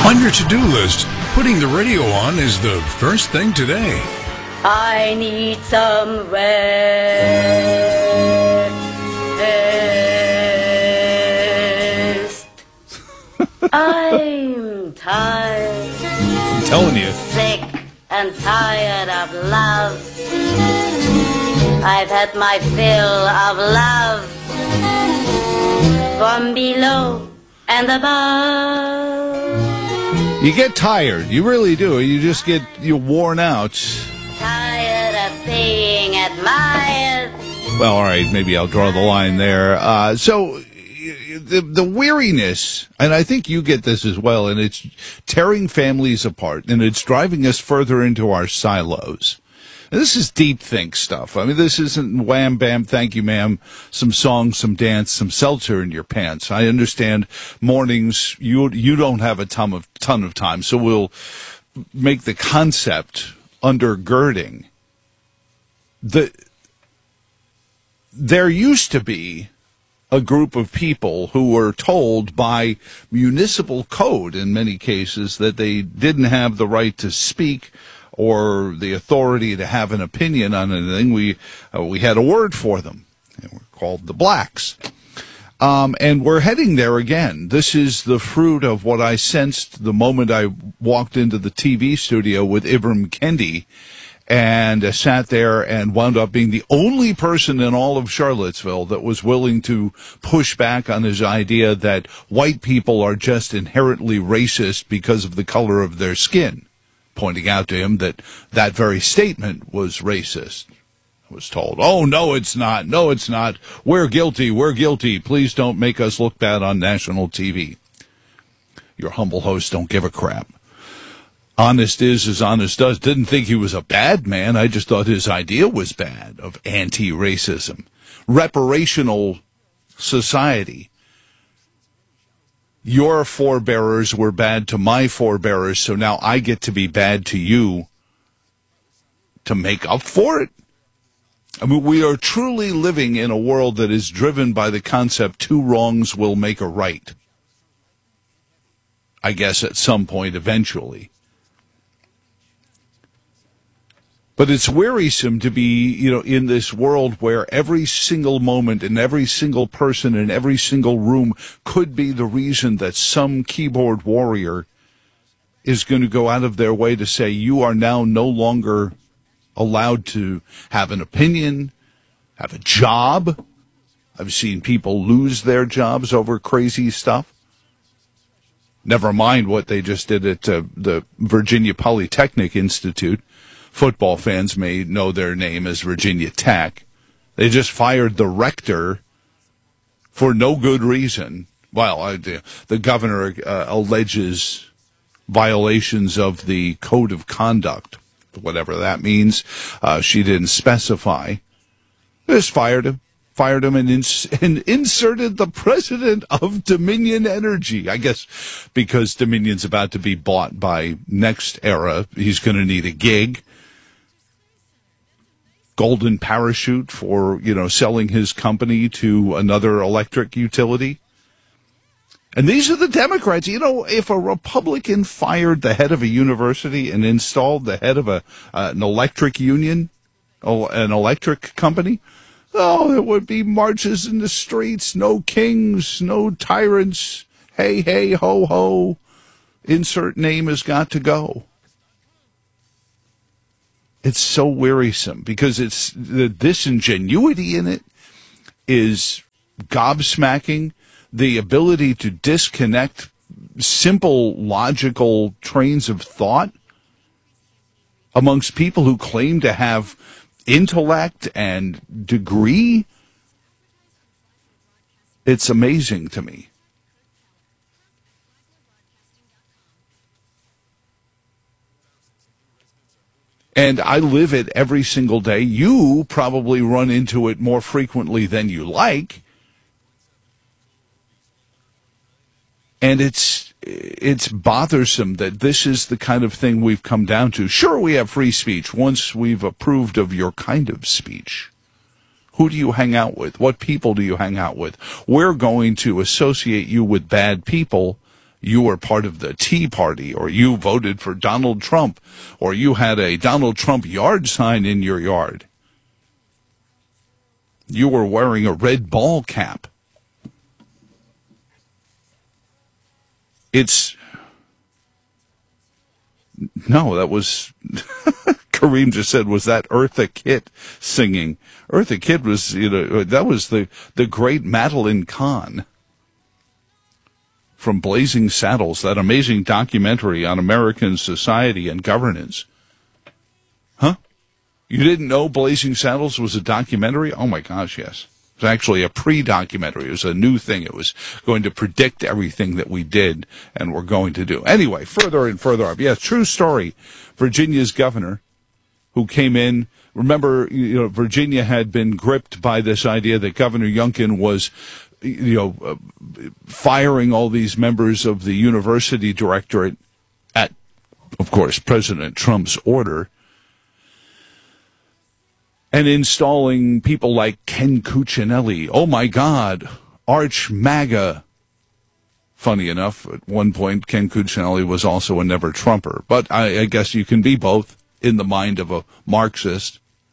On your to-do list, putting the radio on is the first thing today. I need some rest. I'm tired. I'm telling you. Sick and tired of love. I've had my fill of love from below and above. You get tired. You really do. You're worn out. Tired of being admired. Well, all right, maybe I'll draw the line there. So the weariness, and I think you get this as well, and it's tearing families apart, and it's driving us further into our silos. And this is deep think stuff. I mean, this isn't wham, bam, thank you, ma'am, some song, some dance, some seltzer in your pants. I understand mornings, you don't have a ton of time, so we'll make the concept undergirding. There used to be a group of people who were told by municipal code in many cases that they didn't have the right to speak or the authority to have an opinion on anything. We had a word for them. We're called the blacks. And we're heading there again. This is the fruit of what I sensed the moment I walked into the TV studio with Ibram Kendi and sat there and wound up being the only person in all of Charlottesville that was willing to push back on his idea that white people are just inherently racist because of the color of their skin, pointing out to him that that very statement was racist. I was told, oh, no, it's not. No, it's not. We're guilty. We're guilty. Please don't make us look bad on national TV. Your humble host don't give a crap. Honest is as honest does. Didn't think he was a bad man. I just thought his idea was bad of anti-racism. Reparational society. Your forebearers were bad to my forebearers, so now I get to be bad to you to make up for it? I mean, we are truly living in a world that is driven by the concept two wrongs will make a right. I guess at some point eventually. But it's wearisome to be, in this world where every single moment and every single person in every single room could be the reason that some keyboard warrior is going to go out of their way to say you are now no longer allowed to have an opinion, have a job. I've seen people lose their jobs over crazy stuff. Never mind what they just did at the Virginia Polytechnic Institute. Football fans may know their name as Virginia Tech. They just fired the rector for no good reason. Well, the governor alleges violations of the code of conduct, whatever that means. She didn't specify. They just fired him and inserted the president of Dominion Energy. I guess because Dominion's about to be bought by Next Era, he's going to need a gig. Golden parachute for, selling his company to another electric utility. And these are the Democrats. If a Republican fired the head of a university and installed the head of an electric union, an electric company, there would be marches in the streets, no kings, no tyrants, hey, hey, ho, ho, insert name has got to go. It's so wearisome because it's the disingenuity in it is gobsmacking. The ability to disconnect simple, logical trains of thought amongst people who claim to have intellect and degree. It's amazing to me. And I live it every single day. You probably run into it more frequently than you like. And it's bothersome that this is the kind of thing we've come down to. Sure, we have free speech once we've approved of your kind of speech. Who do you hang out with? What people do you hang out with? We're going to associate you with bad people you were part of the Tea Party, or you voted for Donald Trump, or you had a Donald Trump yard sign in your yard. You were wearing a red ball cap. No, that was, Kareem just said, was that Eartha Kitt singing? Eartha Kitt was, that was the great Madeline Kahn from Blazing Saddles, that amazing documentary on American society and governance. Huh? You didn't know Blazing Saddles was a documentary? Oh my gosh, yes. It was actually a pre-documentary. It was a new thing. It was going to predict everything that we did and were going to do. Anyway, further and further up. Yes, true story. Virginia's governor who came in. Remember, Virginia had been gripped by this idea that Governor Youngkin was, firing all these members of the university directorate at, of course, President Trump's order, and installing people like Ken Cuccinelli. Oh, my God, arch MAGA. Funny enough, at one point, Ken Cuccinelli was also a never-Trumper. But I guess you can be both in the mind of a Marxist.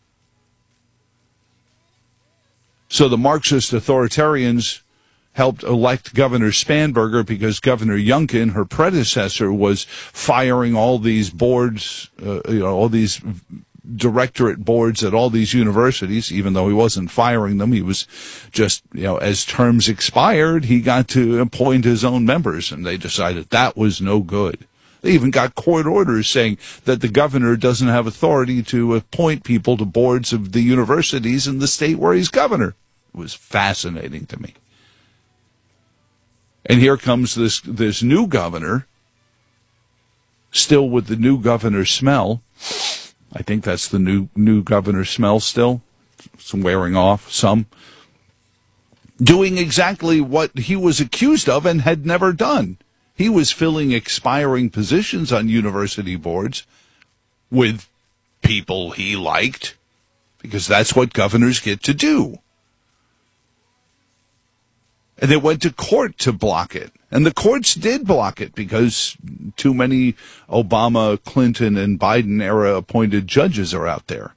So the Marxist authoritarians helped elect Governor Spanberger because Governor Youngkin, her predecessor, was firing all these boards, all these directorate boards at all these universities. Even though he wasn't firing them, he was just, as terms expired, he got to appoint his own members, and they decided that was no good. They even got court orders saying that the governor doesn't have authority to appoint people to boards of the universities in the state where he's governor. It was fascinating to me. And here comes this new governor, still with the new governor smell. I think that's the new governor smell still. Some wearing off, some. Doing exactly what he was accused of and had never done. He was filling expiring positions on university boards with people he liked, because that's what governors get to do. And they went to court to block it. And the courts did block it because too many Obama, Clinton, and Biden era appointed judges are out there.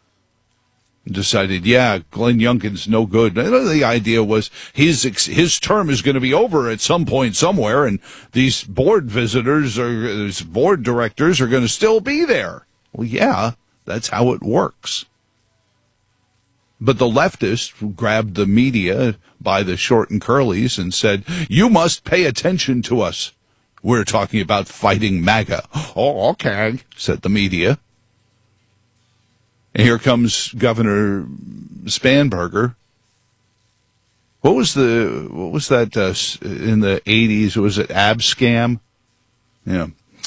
And decided, Glenn Youngkin's no good. And the idea was his term is going to be over at some point somewhere, and these board visitors or these board directors are going to still be there. Well, yeah, that's how it works. But the leftists grabbed the media by the short and curlies and said, you must pay attention to us. We're talking about fighting MAGA. Oh, okay, said the media. And here comes Governor Spanberger. What was that in the 80s? Was it Abscam? Yeah.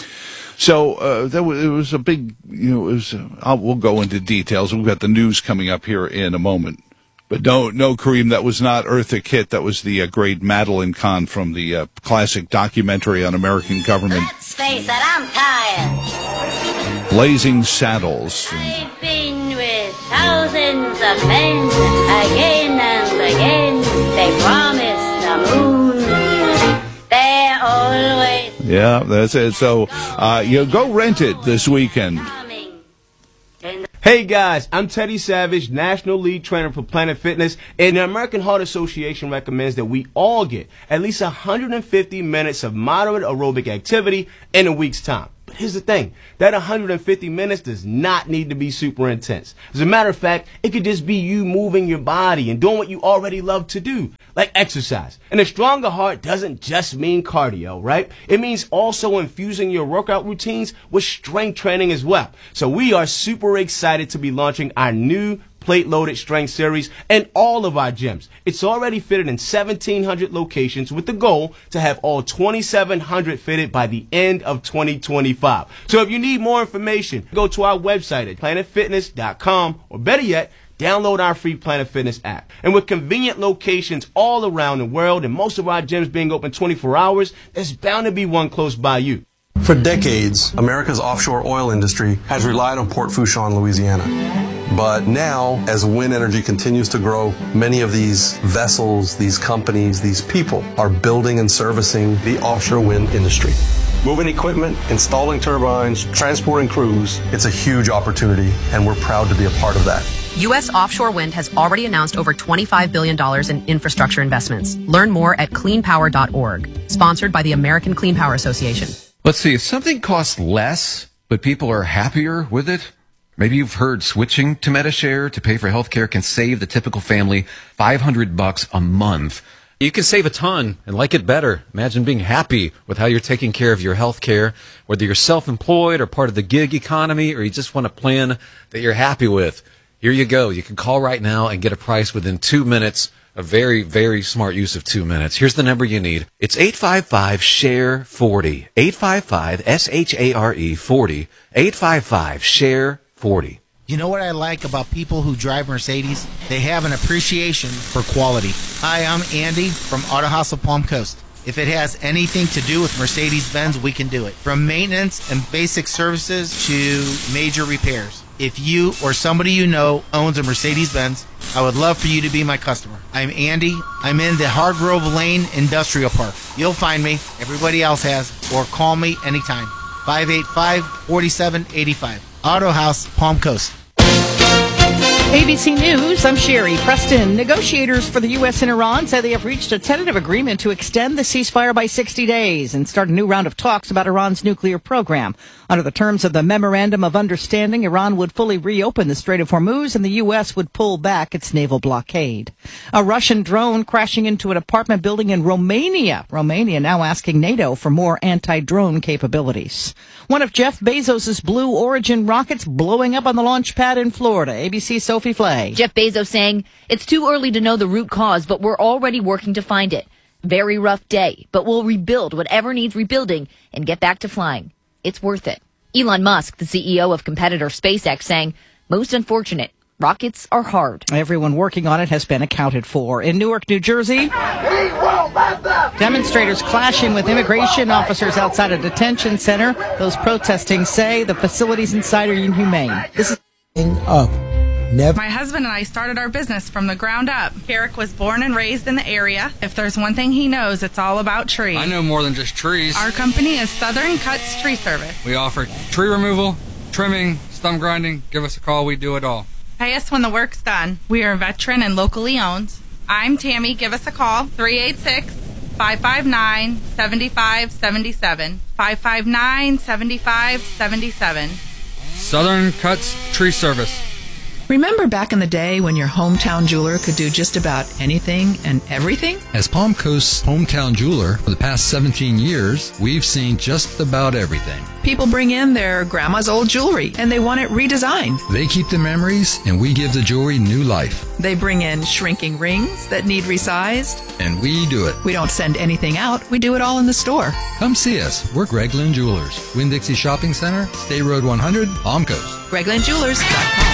So it was a big, we'll go into details. We've got the news coming up here in a moment. But no, Kareem, that was not Eartha Kitt. That was the great Madeline Kahn from the classic documentary on American government. Let's face it, I'm tired. Blazing Saddles. I've been with thousands of men again and again. They promised the moon. They're always... Yeah, that's it. So go rent it this weekend. Hey guys, I'm Teddy Savage, National League Trainer for Planet Fitness, and the American Heart Association recommends that we all get at least 150 minutes of moderate aerobic activity in a week's time. But here's the thing, that 150 minutes does not need to be super intense. As a matter of fact, it could just be you moving your body and doing what you already love to do, like exercise. And a stronger heart doesn't just mean cardio, right? It means also infusing your workout routines with strength training as well. So we are super excited to be launching our new plate-loaded strength series in all of our gyms. It's already fitted in 1,700 locations with the goal to have all 2,700 fitted by the end of 2025. So if you need more information, go to our website at planetfitness.com, or better yet, download our free Planet Fitness app. And with convenient locations all around the world and most of our gyms being open 24 hours, there's bound to be one close by you. For decades, America's offshore oil industry has relied on Port Fourchon, Louisiana. But now, as wind energy continues to grow, many of these vessels, these companies, these people are building and servicing the offshore wind industry. Moving equipment, installing turbines, transporting crews, it's a huge opportunity, and we're proud to be a part of that. U.S. offshore wind has already announced over $25 billion in infrastructure investments. Learn more at cleanpower.org. Sponsored by the American Clean Power Association. Let's see, if something costs less, but people are happier with it, maybe you've heard switching to MediShare to pay for healthcare can save the typical family $500 a month. You can save a ton and like it better. Imagine being happy with how you're taking care of your health care, whether you're self-employed or part of the gig economy, or you just want a plan that you're happy with. Here you go. You can call right now and get a price within 2 minutes. A very, very smart use of 2 minutes. Here's the number you need. It's 855-SHARE-40. 855-SHARE-40. 855-SHARE-40. You know what I like about people who drive Mercedes? They have an appreciation for quality. Hi, I'm Andy from Auto House of Palm Coast. If it has anything to do with Mercedes-Benz, we can do it. From maintenance and basic services to major repairs. If you or somebody you know owns a Mercedes-Benz, I would love for you to be my customer. I'm Andy. I'm in the Hargrove Lane Industrial Park. You'll find me. Everybody else has. Or call me anytime. 585-4785. Auto House, Palm Coast. ABC News, I'm Sherry Preston. Negotiators for the U.S. and Iran say they have reached a tentative agreement to extend the ceasefire by 60 days and start a new round of talks about Iran's nuclear program. Under the terms of the Memorandum of Understanding, Iran would fully reopen the Strait of Hormuz and the U.S. would pull back its naval blockade. A Russian drone crashing into an apartment building in Romania. Romania now asking NATO for more anti-drone capabilities. One of Jeff Bezos' Blue Origin rockets blowing up on the launch pad in Florida. ABC Sophie Flay. Jeff Bezos saying, it's too early to know the root cause, but we're already working to find it. Very rough day, but we'll rebuild whatever needs rebuilding and get back to flying. It's worth it. Elon Musk, the CEO of competitor SpaceX, saying, most unfortunate. Rockets are hard. Everyone working on it has been accounted for. In Newark, New Jersey, demonstrators clashing with immigration officers outside a detention center. Those protesting say the facilities inside are inhumane. This is up. My husband and I started our business from the ground up. Eric was born and raised in the area. If there's one thing he knows, it's all about trees. I know more than just trees. Our company is Southern Cuts Tree Service. We offer tree removal, trimming, stump grinding. Give us a call. We do it all. Pay us when the work's done. We are veteran and locally owned. I'm Tammy. Give us a call. 386-559-7577. 559-7577. Southern Cuts Tree Service. Remember back in the day when your hometown jeweler could do just about anything and everything? As Palm Coast's hometown jeweler for the past 17 years, we've seen just about everything. People bring in their grandma's old jewelry and they want it redesigned. They keep the memories and we give the jewelry new life. They bring in shrinking rings that need resized. And we do it. We don't send anything out. We do it all in the store. Come see us. We're Gregland Jewelers. Winn-Dixie Shopping Center, State Road 100, Palm Coast. GreglandJewelers.com.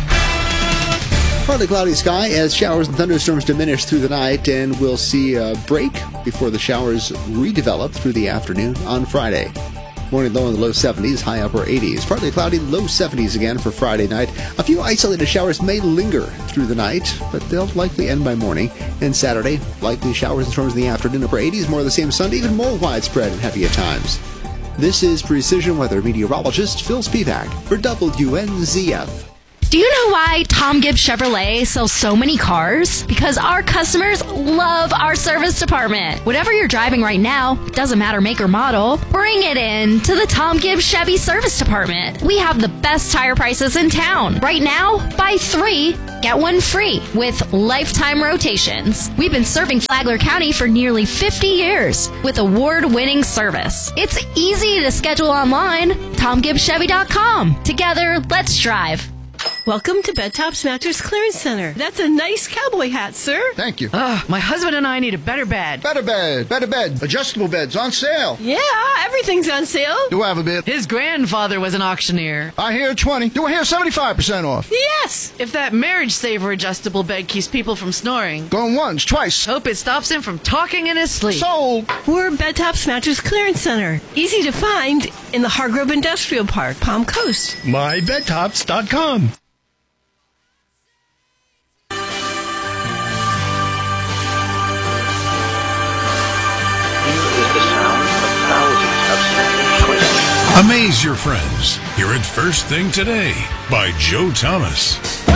Partly cloudy sky as showers and thunderstorms diminish through the night, and we'll see a break before the showers redevelop through the afternoon on Friday. Morning low in the low 70s, high upper 80s. Partly cloudy, low 70s again for Friday night. A few isolated showers may linger through the night, but they'll likely end by morning. And Saturday, likely showers and storms in the afternoon, upper 80s. More of the same Sunday, even more widespread and heavy at times. This is Precision Weather meteorologist Phil Spivak for WNZF. Do you know why Tom Gibbs Chevrolet sells so many cars? Because our customers love our service department. Whatever you're driving right now, doesn't matter make or model, bring it in to the Tom Gibbs Chevy Service Department. We have the best tire prices in town. Right now, buy 3, get 1 free with lifetime rotations. We've been serving Flagler County for nearly 50 years with award-winning service. It's easy to schedule online. TomGibbsChevy.com. Together, let's drive. Welcome to Bed Tops Mattress Clearance Center. That's a nice cowboy hat, sir. Thank you. My husband and I need a better bed. Better bed. Adjustable beds on sale. Yeah, everything's on sale. Do I have a bid? His grandfather was an auctioneer. I hear 20. Do I hear 75% off? Yes. If that marriage saver adjustable bed keeps people from snoring. Going once, twice. Hope it stops him from talking in his sleep. Sold. We're Bed Tops Mattress Clearance Center. Easy to find in the Hargrove Industrial Park, Palm Coast. MyBedTops.com. Amaze your friends. Here at First Thing Today by Joe Thomas.